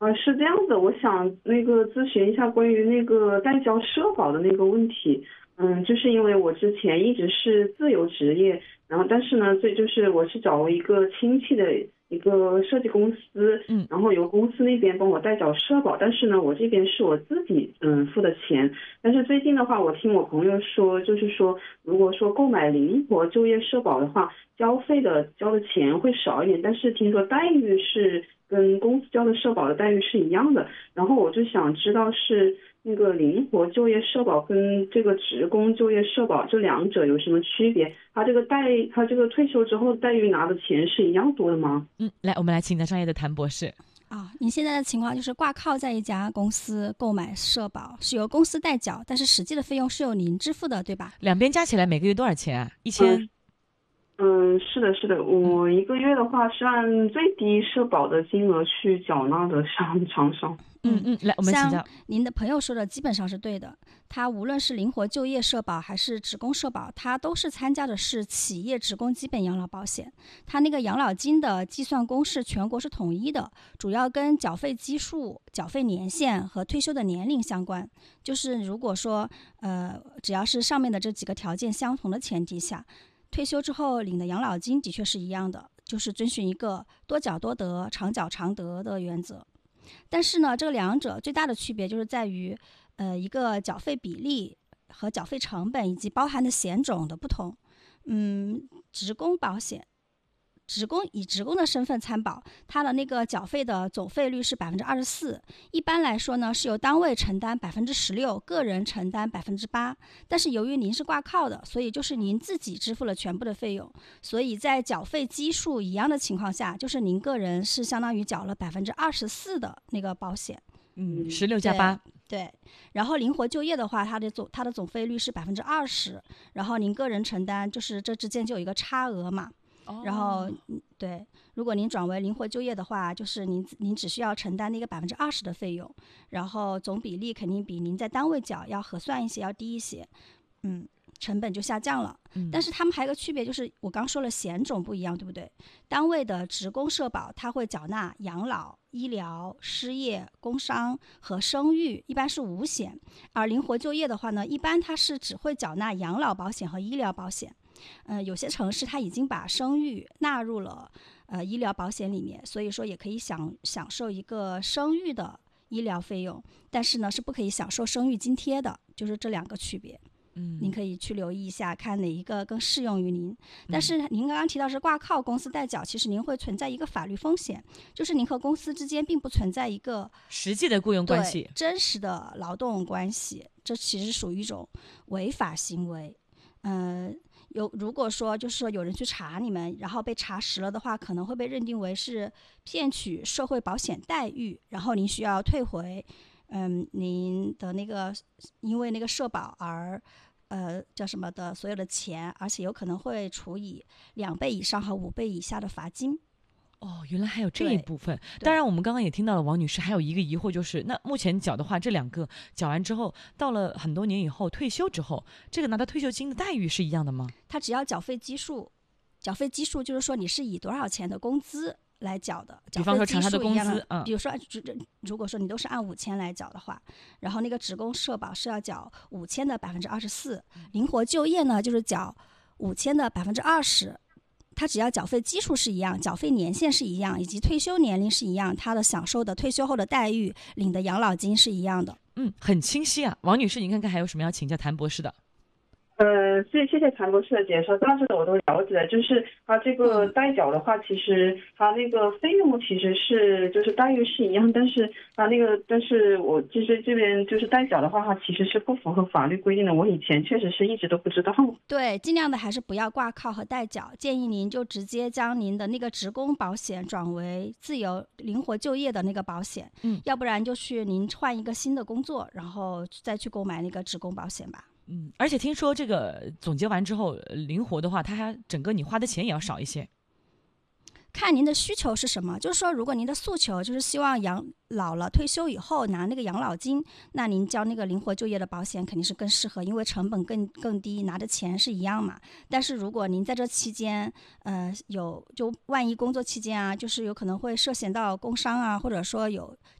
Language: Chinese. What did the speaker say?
是这样的，我想那个咨询一下关于那个代交社保的那个问题。就是因为我之前一直是自由职业，然后但是呢，这就是我是找了一个亲戚的一个设计公司， 嗯然后由公司那边帮我代缴社保，但是呢，我这边是我自己付的钱。但是最近的话，我听我朋友说，就是说如果说购买灵活就业社保的话，交的钱会少一点，但是听说待遇是跟公司交的社保的待遇是一样的。然后我就想知道是那个灵活就业社保跟这个职工就业社保这两者有什么区别？他这个退休之后待遇拿的钱是一样多的吗？ 来，我们来请教专业的谭博士。 您现在的情况就是挂靠在一家公司购买社保，是由公司代缴，但是实际的费用是由您支付的，对吧？ 两边加起来每个月多少钱啊？1000？ 是的，是的，我一个月的话是按最低社保的金额去缴纳的，上厂商。 来，我们请教。 像您的朋友说的基本上是对的，他无论是灵活就业社保还是职工社保，他都是参加的是企业职工基本养老保险。他那个养老金的计算公式全国是统一的，主要跟缴费基数、缴费年限和退休的年龄相关。就是如果说只要是上面的这几个条件相同的前提下，退休之后领的养老金的确是一样的，就是遵循一个多缴多得、常缴常得的原则。但是呢，这两者最大的区别就是在于，一个缴费比例和缴费成本以及包含的险种的不同。职工保险，以职工的身份参保，它的那个缴费的总费率是24%，一般来说呢是由单位承担16%，个人承担8%。但是由于您是挂靠的，所以就是您自己支付了全部的费用，所以在缴费基数一样的情况下，就是您个人是相当于缴了24%的那个保险。 16+8。 对，然后灵活就业的话，它的总费率是20%，然后您个人承担，就是这之间就有一个差额嘛。然后对，如果您转为灵活就业的话，就是您只需要承担那个20%的费用，然后总比例肯定比您在单位缴要核算一些，要低一些，成本就下降了。但是他们还有个区别，就是我刚说了险种不一样，对不对？单位的职工社保它会缴纳养老、医疗、失业、工伤和生育，一般是5险，而灵活就业的话呢，一般它是只会缴纳养老保险和医疗保险。有些城市它已经把生育纳入了医疗保险里面，所以说也可以享受一个生育的医疗费用，但是呢是不可以享受生育津贴的，就是这两个区别。您可以去留意一下，看哪一个更适用于您。但是您刚刚提到是挂靠公司代缴，其实您会存在一个法律风险，就是您和公司之间并不存在一个实际的雇佣关系， 真实的劳动关系，这其实属于一种违法行为。如果说就是说有人去查你们，然后被查实了的话，可能会被认定为是骗取社会保险待遇，然后您需要退回您的那个因为那个社保而叫什么的所有的钱，而且有可能会处以2倍以上和5倍以下的罚金。 原来还有这一部分。当然我们刚刚也听到了王女士还有一个疑惑，就是那目前缴的话，这2个缴完之后，到了很多年以后退休之后，这个拿到退休金的待遇是一样的吗？ 它只要缴费基数就是说你是以多少钱的工资来缴的， 比方说查他的工资， 比如说如果说你都是按5000来缴的话，然后那个职工社保是要缴5000的24%，灵活就业呢就是缴5000的20%。他只要缴费基数是一样，缴费年限是一样，以及退休年龄是一样，他的享受的退休后的待遇、领的养老金是一样的。 很清晰啊。王女士，您看看还有什么要请教谭博士的？ 谢谢谭博士的介绍，大致的我都了解了。就是他这个代缴的话，其实他那个费用其实是就是待遇是一样，但是我其实这边就是代缴的话，它其实是不符合法律规定的。我以前确实是一直都不知道。 对，尽量的还是不要挂靠和代缴，建议您就直接将您的那个职工保险转为自由灵活就业的那个保险，要不然就去您换一个新的工作，然后再去购买那个职工保险吧。 而且听说这个总结完之后，灵活的话，它还整个你花的钱也要少一些。 看您的需求是什么，就是说如果您的诉求就是希望养老了退休以后拿那个养老金，那您交那个灵活就业的保险肯定是更适合，因为成本更低，拿的钱是一样嘛。但是如果您在这期间就万一工作期间啊，就是有可能会涉嫌到工伤啊，或者说有